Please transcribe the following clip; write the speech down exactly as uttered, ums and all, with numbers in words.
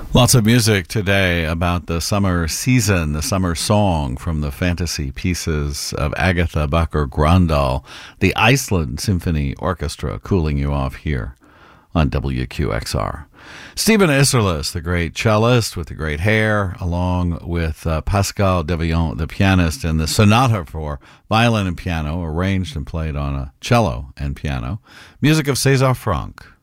Lots of music today about the summer season, the summer song from the fantasy pieces of Agatha Bakker Grandal, the Iceland Symphony Orchestra, cooling you off here on W Q X R. Stephen Isserlis, the great cellist with the great hair, along with uh, Pascal Deviant, the pianist, and the sonata for violin and piano, arranged and played on a cello and piano. Music of César Franck.